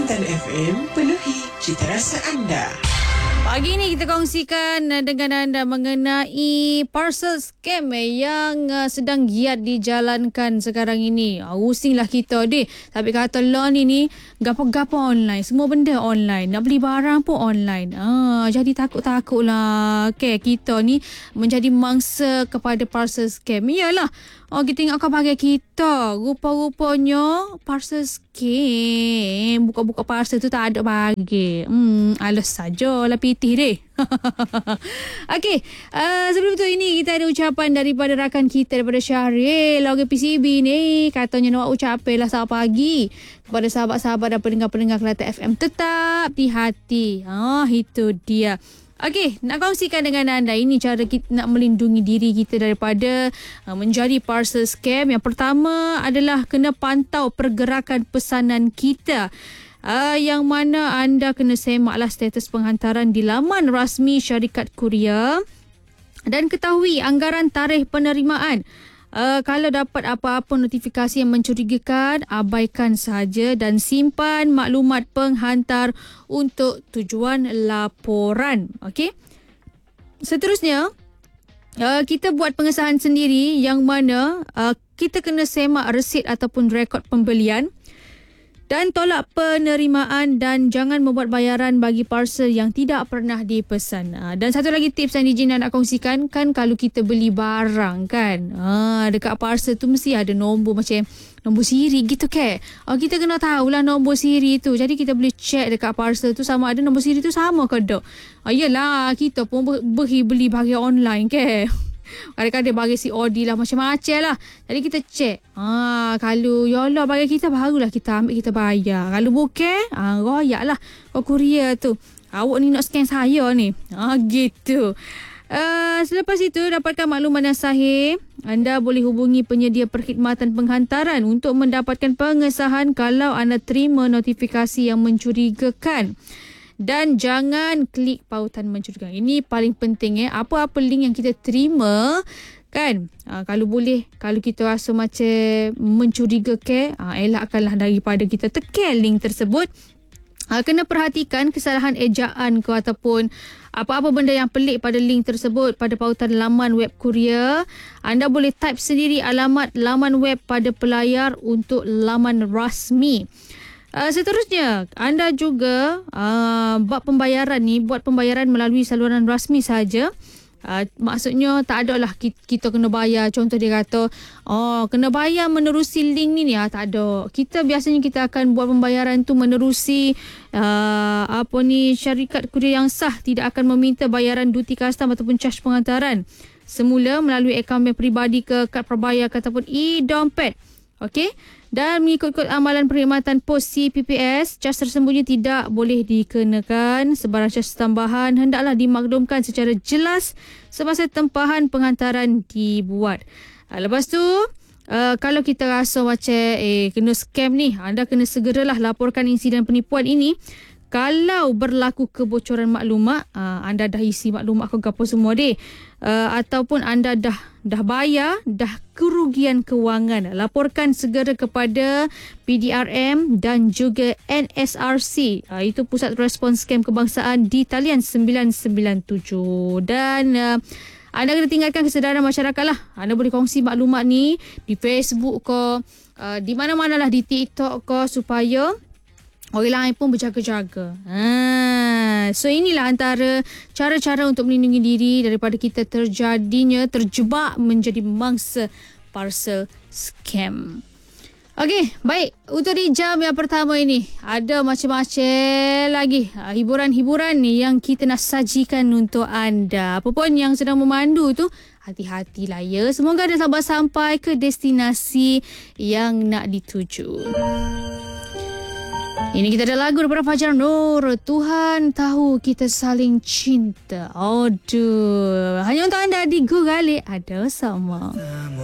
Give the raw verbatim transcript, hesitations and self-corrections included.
Bulletin F M, penuhi cita rasa anda. Pagi ini kita kongsikan dengan anda mengenai parcel scam yang uh, sedang giat dijalankan sekarang ini. Uh, Usinglah kita deh. Tapi kata lah ni ni, gapo-gapo online. Semua benda online. Nak beli barang pun online. Ah, jadi takut-takut lah. Okay, kita ni menjadi mangsa kepada parcel scam. Iyalah. Oh, kita ingat kau pakai kita. Rupa-rupanya parcel scam. Buka-buka parcel tu tak ada bagi. Hmm, alas sajalah pitih deh. Okey, uh, sebelum tu ini kita ada ucapan daripada rakan kita daripada Syahril Logi P C B ni. Katanya nak ucapkan lah selamat pagi kepada sahabat-sahabat dan pendengar-pendengar Kelate F M. Tetap di hati. Ah, itu dia. Okey, nak kongsikan dengan anda ini cara kita nak melindungi diri kita daripada uh, menjadi parcel scam. Yang pertama adalah kena pantau pergerakan pesanan kita. Uh, yang mana anda kena semaklah status penghantaran di laman rasmi syarikat kurier dan ketahui anggaran tarikh penerimaan. Uh, kalau dapat apa-apa notifikasi yang mencurigakan, abaikan sahaja dan simpan maklumat penghantar untuk tujuan laporan. Okey. Seterusnya, uh, kita buat pengesahan sendiri yang mana uh, kita kena semak resit ataupun rekod pembelian dan tolak penerimaan dan jangan membuat bayaran bagi parcel yang tidak pernah dipesan. Ha, dan satu lagi tips yang Dijin nak kongsikan, kan kalau kita beli barang kan, ha, dekat parcel tu mesti ada nombor macam nombor siri gitu ke. Ha, kita kena tahulah nombor siri tu. Jadi kita boleh check dekat parcel tu sama ada nombor siri tu sama ke tak. Ha, yelah, kita pun beri beli bagi online ke. Kadang-kadang bagi C O D lah macam-macam lah. Jadi kita cek. Ha, kalau ya Allah bagi kita barulah kita ambil kita bayar. Kalau bukan, ha, royak lah. Kau kurier tu. Awak ni nak scan saya ni. Ha, gitu. Uh, selepas itu dapatkan maklumat yang sahih. Anda boleh hubungi penyedia perkhidmatan penghantaran untuk mendapatkan pengesahan kalau anda terima notifikasi yang mencurigakan. Dan jangan klik pautan mencurigakan. Ini paling penting eh. Apa-apa link yang kita terima kan, ha, kalau boleh, kalau kita rasa macam mencurigakan, ha, elakkanlah daripada kita tekan link tersebut. Ha, kena perhatikan kesalahan ejaan ke ataupun apa-apa benda yang pelik pada link tersebut pada pautan laman web kurier. Anda boleh type sendiri alamat laman web pada pelayar untuk laman rasmi. Uh, seterusnya, anda juga uh, buat pembayaran ni, buat pembayaran melalui saluran rasmi saja. Uh, maksudnya tak ada lah kita, kita kena bayar. Contoh dia kata, oh kena bayar menerusi link ni ni. Ah, tak ada. Kita biasanya kita akan buat pembayaran tu menerusi uh, apa ni syarikat kurier yang sah, tidak akan meminta bayaran duty custom ataupun caj pengantaran. Semula melalui akaun bank peribadi ke kad prabayar ataupun e-dompet. Okey. Dan mengikut amalan perkhidmatan pos C P P S, caj tersembunyi tidak boleh dikenakan. Sebarang caj tambahan hendaklah dimaklumkan secara jelas semasa tempahan penghantaran dibuat. Lepas tu, uh, kalau kita rasa macam eh kena scam ni, anda kena segeralah laporkan insiden penipuan ini. Kalau berlaku kebocoran maklumat, uh, anda dah isi maklumat ke apa semua deh, uh, ataupun anda dah dah bayar, dah kerugian kewangan, laporkan segera kepada P D R M dan juga N S R C. Uh, itu Pusat Respons Scam Kebangsaan di talian sembilan sembilan tujuh. Dan uh, anda kena tinggalkan kesedaran masyarakat lah. Anda boleh kongsi maklumat ni di Facebook ke, uh, di mana-mana lah, di TikTok ke, supaya orang lain pun berjaga-jaga. Ha, so inilah antara cara-cara untuk melindungi diri daripada kita terjadinya, terjebak menjadi mangsa parcel scam. Okey, baik. Untuk di jam yang pertama ini, ada macam-macam lagi ha, hiburan-hiburan ni yang kita nak sajikan untuk anda. Apa pun yang sedang memandu tu, hati-hatilah ya. Semoga anda selamat sampai ke destinasi yang nak dituju. Ini kita ada lagu daripada Fajar Nur, Tuhan tahu kita saling cinta. Aduh, hanya untuk anda di Google ada sama.